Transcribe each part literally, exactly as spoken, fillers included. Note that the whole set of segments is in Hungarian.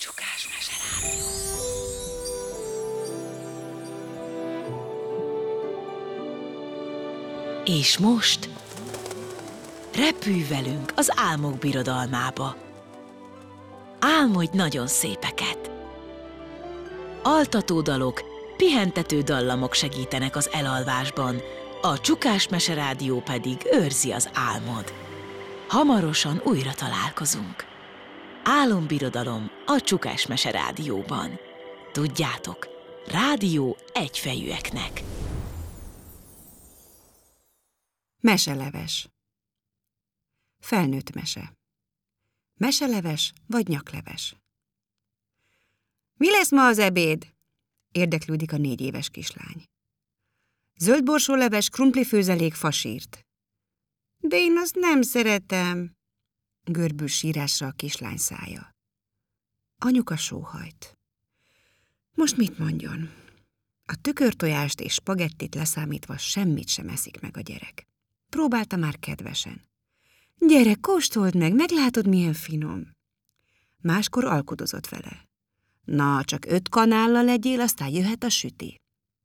Csukás meserádió. És most repülj velünk az álmok birodalmába. Álmodj nagyon szépeket. Altató dalok, pihentető dallamok segítenek az elalvásban, a Csukás meserádió pedig őrzi az álmod. Hamarosan újra találkozunk. Álombirodalom a Csukás meserádióban. Tudjátok, rádió egyfejűeknek. Meseleves. Felnőtt mese. Meseleves vagy nyakleves? Mi lesz ma az ebéd? Érdeklődik a négy éves kislány. Zöldborsóleves, krumplifőzelék, fasírt. De én azt nem szeretem, görbül sírásra a kislány szája. Anyuka sóhajt. Most mit mondjon? A tükörtojást és spagettit leszámítva semmit sem eszik meg a gyerek. Próbálta már kedvesen. Gyere, kóstold meg, meglátod, milyen finom. Máskor alkudozott vele. Na, csak öt kanállal legyél, aztán jöhet a süti.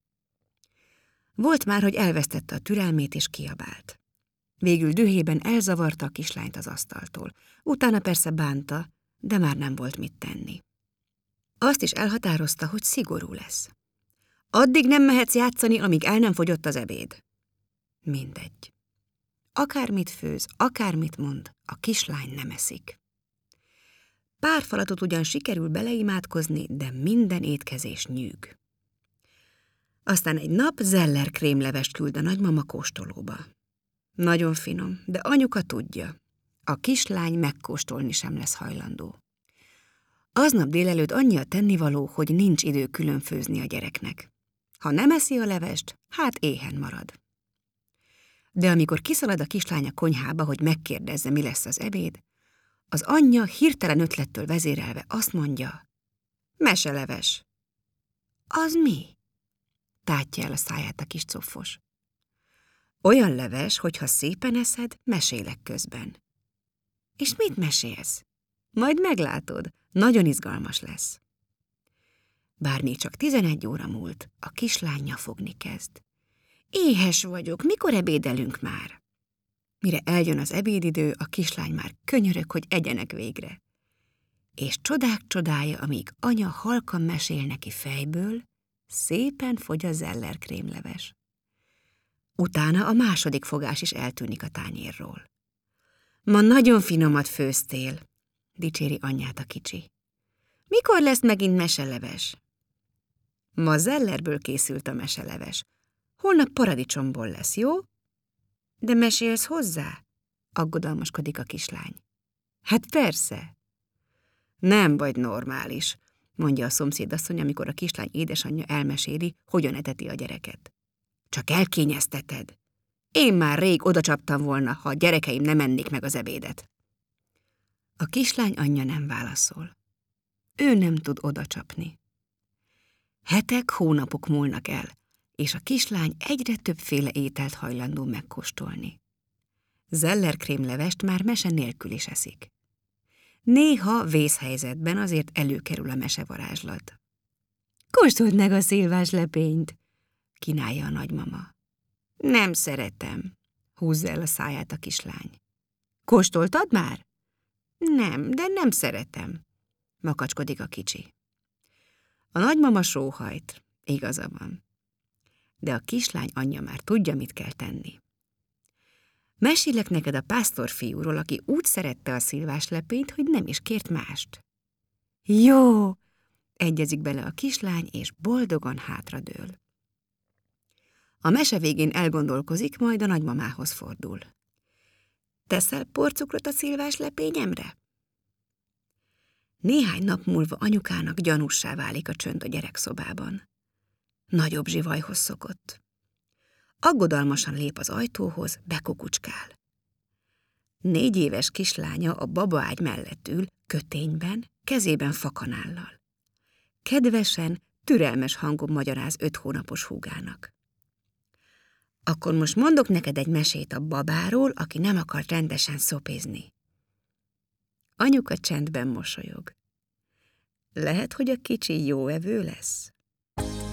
Volt már, hogy elvesztette a türelmét és kiabált. Végül dühében elzavarta a kislányt az asztaltól. Utána persze bánta, de már nem volt mit tenni. Azt is elhatározta, hogy szigorú lesz. Addig nem mehetsz játszani, amíg el nem fogyott az ebéd. Mindegy. Akármit főz, akármit mond, a kislány nem eszik. Pár falatot ugyan sikerül beleimádkozni, de minden étkezés nyűg. Aztán egy nap zeller krémlevest küld a nagymama kóstolóba. Nagyon finom, de anyuka tudja, a kislány megkóstolni sem lesz hajlandó. Aznap délelőtt annyi a tennivaló, hogy nincs idő külön főzni a gyereknek. Ha nem eszi a levest, hát éhen marad. De amikor kiszalad a kislány a konyhába, hogy megkérdezze, mi lesz az ebéd, az anyja hirtelen ötlettől vezérelve azt mondja, meseleves. Az mi? Tátja el a száját a kis cofos. Olyan leves, hogyha szépen eszed, mesélek közben. És mit mesélsz? Majd meglátod, nagyon izgalmas lesz. Bár még csak tizenegy óra múlt, a kislány nyafogni kezd. Éhes vagyok, mikor ebédelünk már? Mire eljön az ebédidő, a kislány már könyörög, hogy egyenek végre. És csodák csodája, amíg anya halkan mesél neki fejből, szépen fogy a zeller krémleves. Utána a második fogás is eltűnik a tányérról. Ma nagyon finomat főztél, dicséri anyját a kicsi. Mikor lesz megint meseleves? Ma zellerből készült a meseleves. Holnap paradicsomból lesz, jó? De mesélsz hozzá? Aggodalmaskodik a kislány. Hát persze. Nem vagy normális, mondja a szomszédasszony, amikor a kislány édesanyja elmeséli, hogyan eteti a gyereket. Csak elkényezteted. Én már rég odacsaptam volna, ha a gyerekeim nem ennék meg az ebédet. A kislány anyja nem válaszol. Ő nem tud odacsapni. Hetek, hónapok múlnak el, és a kislány egyre többféle ételt hajlandó megkóstolni. Zellerkrémlevest már mese nélkül is eszik. Néha vészhelyzetben azért előkerül a mesevarázslat. Kóstold meg a szilváslepényt, kínálja a nagymama. Nem szeretem, húzza el a száját a kislány. Kóstoltad már? Nem, de nem szeretem, makacskodik a kicsi. A nagymama sóhajt, igaza van. De a kislány anyja már tudja, mit kell tenni. Mesélek neked a pásztorfiúról, aki úgy szerette a szilváslepényt, hogy nem is kért mást. Jó, egyezik bele a kislány, és boldogan hátradől. A mese végén elgondolkozik, majd a nagymamához fordul. Teszel porcukrot a szilváslepényemre? Néhány nap múlva anyukának gyanússá válik a csönd a gyerekszobában. Nagyobb zsivajhoz szokott. Aggodalmasan lép az ajtóhoz, bekukucskál. Négy éves kislánya a babaágy mellett ül, kötényben, kezében fakanállal. Kedvesen, türelmes hangon magyaráz öt hónapos húgának. Akkor most mondok neked egy mesét a babáról, aki nem akar rendesen szopézni. Anyuka csendben mosolyog. lehet, hogy a kicsi jó evő lesz.